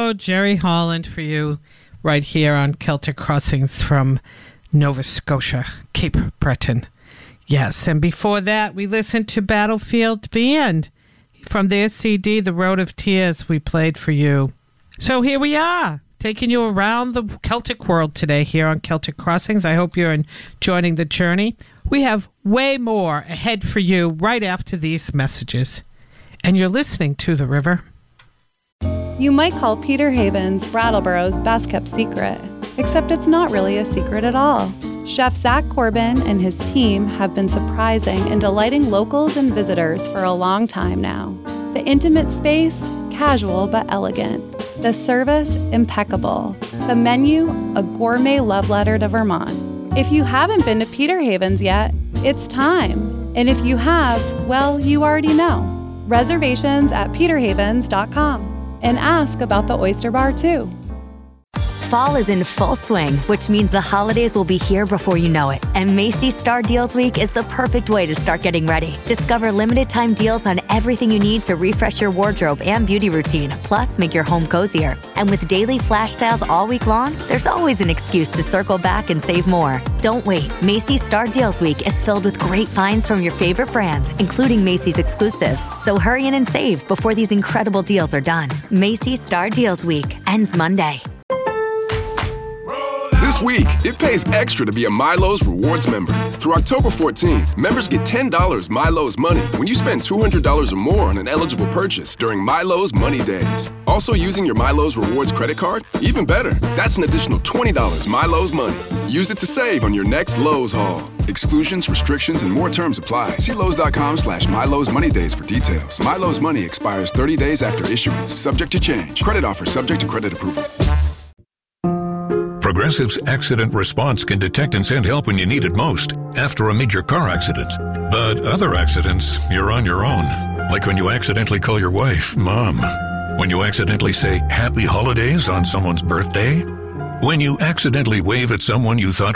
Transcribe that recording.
Oh, Jerry Holland for you right here on Celtic Crossings from Nova Scotia, Cape Breton. Yes, and before that, we listened to Battlefield Band from their CD, The Road of Tears, we played for you. So here we are, taking you around the Celtic world today here on Celtic Crossings. I hope you're enjoying the journey. We have way more ahead for you right after these messages. And you're listening to The River. You might call Peter Haven's Brattleboro's best-kept secret, except it's not really a secret at all. Chef Zach Corbin and his team have been surprising and delighting locals and visitors for a long time now. The intimate space, casual but elegant. The service, impeccable. The menu, a gourmet love letter to Vermont. If you haven't been to Peter Haven's yet, it's time. And if you have, well, you already know. Reservations at peterhavens.com. And ask about the Oyster Bar, too. Fall is in full swing, which means the holidays will be here before you know it. And Macy's Star Deals Week is the perfect way to start getting ready. Discover limited time deals on everything you need to refresh your wardrobe and beauty routine, plus make your home cozier. And with daily flash sales all week long, there's always an excuse to circle back and save more. Don't wait. Macy's Star Deals Week is filled with great finds from your favorite brands, including Macy's exclusives. So hurry in and save before these incredible deals are done. Macy's Star Deals Week ends Monday. This week, it pays extra to be a Milo's Rewards member. Through October 14th, members get $10 Milo's Money when you spend $200 or more on an eligible purchase during Milo's Money Days. Also using your Milo's Rewards credit card? Even better, that's an additional $20 Milo's Money. Use it to save on your next Lowe's haul. Exclusions, restrictions, and more terms apply. See Lowe's.com/Milo's Money Days for details. Milo's Money expires 30 days after issuance, subject to change. Credit offer subject to credit approval. Progressive's Accident Response can detect and send help when you need it most, after a major car accident. But other accidents, you're on your own. Like when you accidentally call your wife, Mom. When you accidentally say Happy Holidays on someone's birthday. When you accidentally wave at someone you thought